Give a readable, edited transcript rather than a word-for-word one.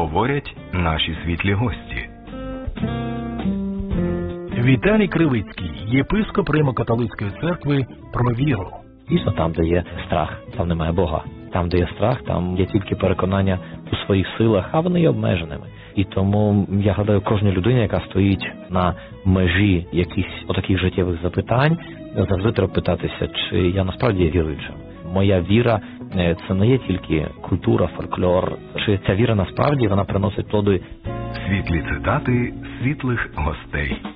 говорять наші світлі гості. Віталій Кривицький, єпископ Римо-католицької церкви, про віру. Дійсно, там, де є страх, там немає Бога. Там, де є страх, там є тільки переконання у своїх силах, а вони є обмеженими. І тому, я гадаю, кожна людина, яка стоїть на межі якихось отаких життєвих запитань, завжди треба питатися, чи я насправді є віруючим. Моя віра – це не є тільки культура, фольклор, чи ця віра насправді вона приносить плоди. Світлі цитати світлих гостей.